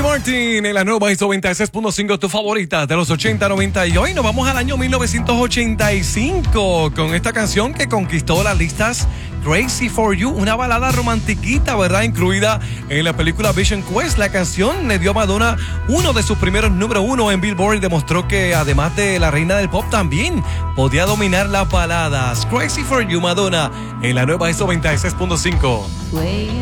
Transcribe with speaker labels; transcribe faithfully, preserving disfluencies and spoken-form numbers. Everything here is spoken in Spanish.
Speaker 1: Martin en la nueva Hits noventa y seis punto cinco, tu favorita de los ochenta, noventa. Y hoy nos vamos al año mil novecientos ochenta y cinco con esta canción que conquistó las listas, Crazy for You, una balada romantiquita, ¿verdad? Incluida en la película Vision Quest. La canción le dio a Madonna uno de sus primeros número uno en Billboard y demostró que además de la reina del pop también podía dominar las baladas. Crazy for You, Madonna en la nueva Hits noventa y seis punto cinco.